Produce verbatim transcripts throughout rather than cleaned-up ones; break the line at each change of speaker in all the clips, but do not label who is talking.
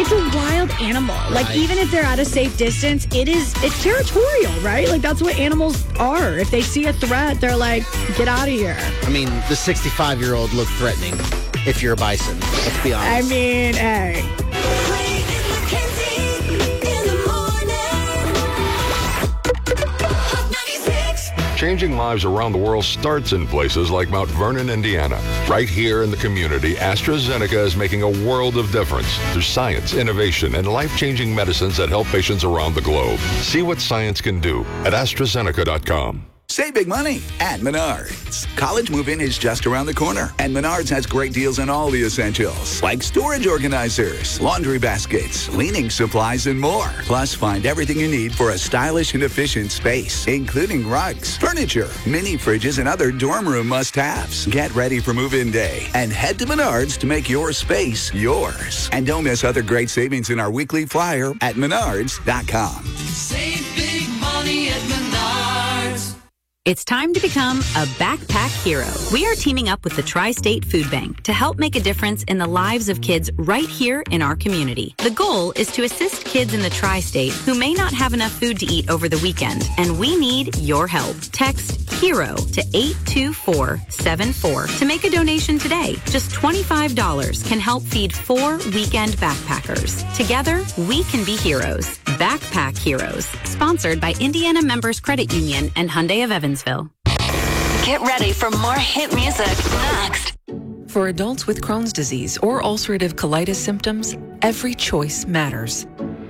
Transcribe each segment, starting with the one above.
it's a wild animal. Like,
Right.
even if they're at a safe distance, it is, it's territorial, right? Like, that's what animals are. If they see a threat, they're like, get out of here.
I mean, the sixty-five-year-old looked threatening if you're a bison. Let's be
I
honest.
mean, hey.
Changing lives around the world starts in places like Mount Vernon, Indiana. Right here in the community, AstraZeneca is making a world of difference through science, innovation, and life-changing medicines that help patients around the globe. See what science can do at AstraZeneca dot com.
Save big money at Menards. College move-in is just around the corner, and Menards has great deals on all the essentials, like storage organizers, laundry baskets, cleaning supplies, and more. Plus, find everything you need for a stylish and efficient space, including rugs, furniture, mini fridges, and other dorm room must-haves. Get ready for move-in day and head to Menards to make your space yours. And don't miss other great savings in our weekly flyer at Menards dot com.
Save big money at Menards.
It's time to become a backpack hero. We are teaming up with the Tri-State Food Bank to help make a difference in the lives of kids right here in our community. The goal is to assist kids in the Tri-State who may not have enough food to eat over the weekend, and we need your help. Text HERO to eight two four seven four to make a donation today. Just twenty-five dollars can help feed four weekend backpackers. Together, we can be heroes. Backpack Heroes. Sponsored by Indiana Members Credit Union and Hyundai of Evansville.
Get ready for more hit music next.
For adults with Crohn's disease or ulcerative colitis symptoms, every choice matters.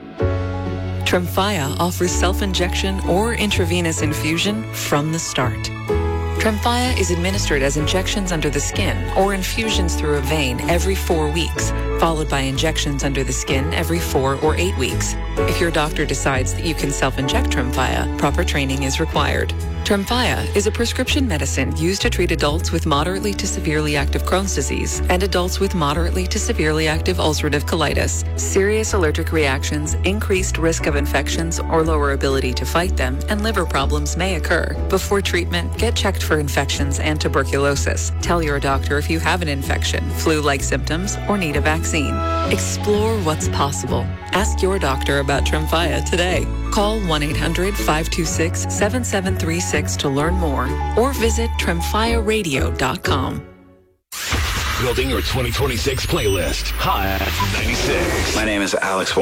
Tremfya offers self-injection or intravenous infusion from the start. Tremfya is administered as injections under the skin or infusions through a vein every four weeks, followed by injections under the skin every four or eight weeks. If your doctor decides that you can self-inject Tremfya, proper training is required. Tremfya is a prescription medicine used to treat adults with moderately to severely active Crohn's disease and adults with moderately to severely active ulcerative colitis. Serious allergic reactions, increased risk of infections or lower ability to fight them, and liver problems may occur. Before treatment, get checked for infections and tuberculosis. Tell your doctor if you have an infection, flu-like symptoms, or need a vaccine. Explore what's possible. Ask your doctor about Tremfya today. Call one eight hundred five two six seven seven three six to learn more or visit tremfya radio dot com.
Building your twenty twenty-six playlist. Hot ninety-six.
My name is Alex Warren.